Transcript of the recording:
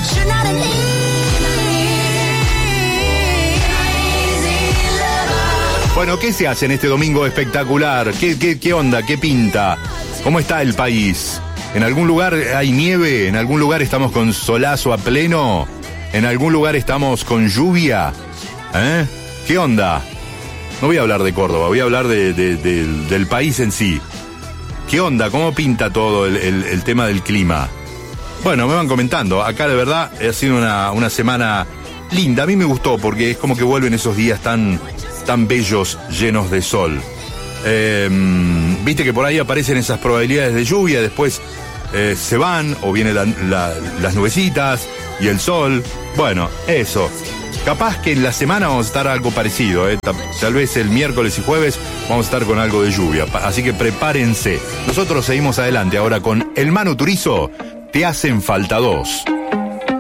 Bueno, ¿qué se hace en este domingo espectacular? ¿Qué onda? ¿Qué pinta? ¿Cómo está el país? ¿En algún lugar hay nieve? ¿En algún lugar estamos con solazo a pleno? ¿En algún lugar estamos con lluvia? ¿Qué onda? No voy a hablar de Córdoba, voy a hablar del país en sí. ¿Qué onda? ¿Cómo pinta todo el tema del clima? Bueno, me van comentando. Acá de verdad ha sido una semana linda. A mí me gustó porque es como que vuelven esos días tan bellos, llenos de sol. Viste que por ahí aparecen esas probabilidades de lluvia, después se van, o vienen las nubecitas y el sol. Bueno, eso. Capaz que en la semana vamos a estar algo parecido, tal vez el miércoles y jueves vamos a estar con algo de lluvia, así que prepárense. Nosotros seguimos adelante ahora con El Manu Turizo, Te hacen falta dos.